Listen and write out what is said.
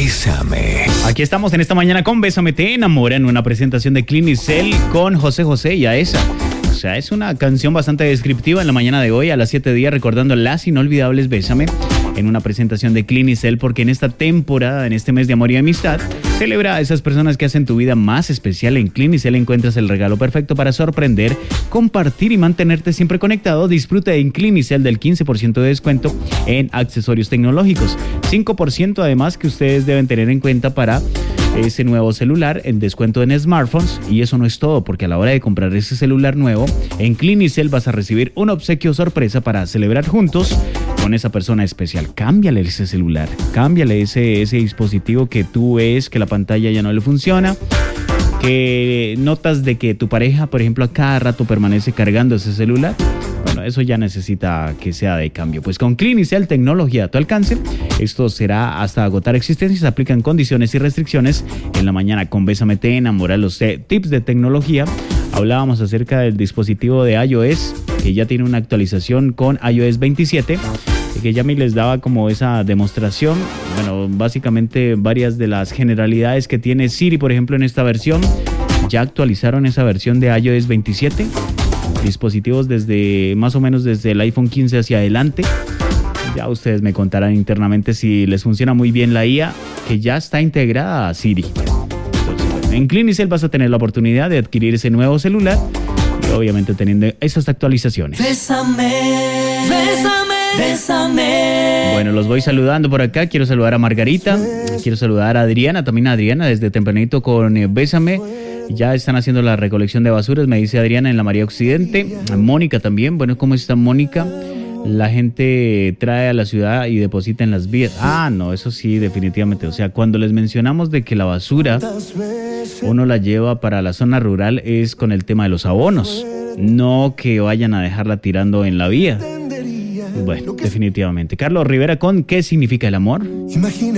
Bésame. Aquí estamos en esta mañana con Bésame Te Enamora, en una presentación de Clinicel con José José y Aesa. O sea, es una canción bastante descriptiva en la mañana de hoy, a las 7 días, recordando las inolvidables Bésame, en una presentación de Clinicel, porque en esta temporada, en este mes de amor y amistad, celebra a esas personas que hacen tu vida más especial. En Clinicel encuentras el regalo perfecto para sorprender, compartir y mantenerte siempre conectado. Disfruta en Clinicel del 15% de descuento en accesorios tecnológicos. 5% además que ustedes deben tener en cuenta para ese nuevo celular, en descuento en smartphones. Y eso no es todo, porque a la hora de comprar ese celular nuevo, en Clinicel vas a recibir un obsequio sorpresa para celebrar juntos con esa persona especial. Cámbiale ese celular, cámbiale ese dispositivo que tú ves que la pantalla ya no le funciona, que notas de que tu pareja, por ejemplo, a cada rato permanece cargando ese celular. Bueno, eso ya necesita que sea de cambio. Pues con Clinicel, tecnología a tu alcance. Esto será hasta agotar existencias. Aplican condiciones y restricciones. En la mañana con Bésame Te Enamora, los tips de tecnología. Hablábamos acerca del dispositivo de iOS, que ya tiene una actualización con iOS 27, que ya me les daba como esa demostración. Bueno, básicamente varias de las generalidades que tiene Siri, por ejemplo, en esta versión, ya actualizaron esa versión de iOS 27. Dispositivos desde más o menos desde el iPhone 15 hacia adelante. Ya ustedes me contarán internamente si les funciona muy bien la IA, que ya está integrada a Siri. Entonces, bueno, en Clinicel vas a tener la oportunidad de adquirir ese nuevo celular y obviamente teniendo esas actualizaciones. Bésame, bésame, bésame. Bueno, los voy saludando por acá. Quiero saludar a Margarita, quiero saludar a Adriana, también a Adriana desde tempranito con Bésame. Ya están haciendo la recolección de basuras, me dice Adriana, en la María Occidente. Mónica también. Bueno, ¿cómo está Mónica? La gente trae a la ciudad y deposita en las vías. Ah, no, eso sí, definitivamente. O sea, cuando les mencionamos de que la basura uno la lleva para la zona rural es con el tema de los abonos, no que vayan a dejarla tirando en la vía. Bueno, definitivamente. Carlos Rivera con ¿qué significa el amor?